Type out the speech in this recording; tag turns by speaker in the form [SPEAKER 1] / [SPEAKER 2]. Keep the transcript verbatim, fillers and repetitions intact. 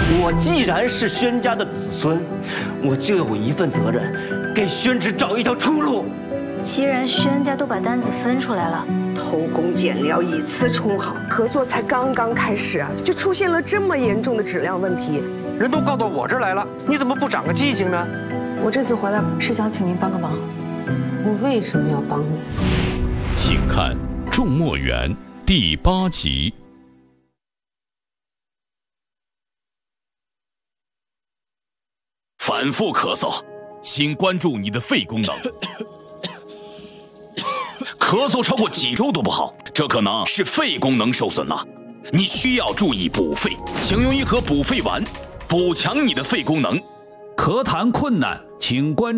[SPEAKER 1] 我既然是宣家的子孙，我就有一份责任，给宣旨找一条出路。
[SPEAKER 2] 既然宣家都把单子分出来了，
[SPEAKER 3] 偷工减料，以次充好，合作才刚刚开始啊，就出现了这么严重的质量问题。
[SPEAKER 4] 人都告到我这儿来了，你怎么不长个记性呢？
[SPEAKER 5] 我这次回来是想请您帮个忙。
[SPEAKER 6] 我为什么要帮你？
[SPEAKER 7] 请看《众墨园》第八集。
[SPEAKER 8] 反复咳嗽，请关注你的肺功能。咳嗽超过几周都不好，这可能是肺功能受损了。你需要注意补肺，请用一盒补肺丸，补强你的肺功能。
[SPEAKER 9] 咳痰困难，请关。